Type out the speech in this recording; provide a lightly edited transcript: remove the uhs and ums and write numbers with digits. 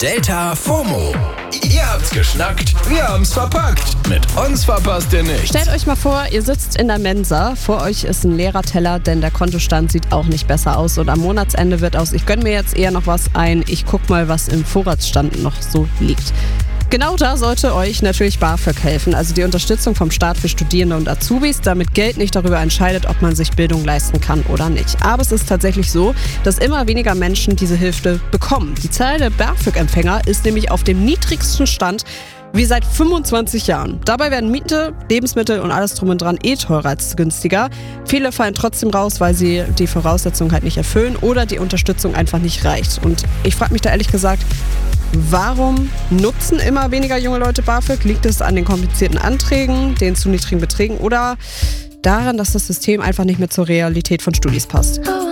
Delta FOMO. Ihr habt's geschnackt, wir haben's verpackt. Mit uns verpasst ihr nichts. Stellt euch mal vor, ihr sitzt in der Mensa, vor euch ist ein leerer Teller, denn der Kontostand sieht auch nicht besser aus und am Monatsende wird aus, ich gönn mir jetzt eher noch was ein, ich guck mal, was im Vorratsstand noch so liegt. Genau da sollte euch natürlich BAföG helfen, also die Unterstützung vom Staat für Studierende und Azubis, damit Geld nicht darüber entscheidet, ob man sich Bildung leisten kann oder nicht. Aber es ist tatsächlich so, dass immer weniger Menschen diese Hilfe bekommen. Die Zahl der BAföG-Empfänger ist nämlich auf dem niedrigsten Stand wie seit 25 Jahren. Dabei werden Miete, Lebensmittel und alles drum und dran teurer als günstiger. Viele fallen trotzdem raus, weil sie die Voraussetzungen halt nicht erfüllen oder die Unterstützung einfach nicht reicht. Und ich frage mich da ehrlich gesagt, warum nutzen immer weniger junge Leute BAföG? Liegt es an den komplizierten Anträgen, den zu niedrigen Beträgen oder daran, dass das System einfach nicht mehr zur Realität von Studis passt?